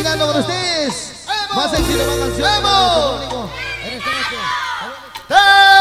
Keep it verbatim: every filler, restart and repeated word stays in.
bailando con ustedes. Más éxito, más canción. ¡Vamos! En esta noche.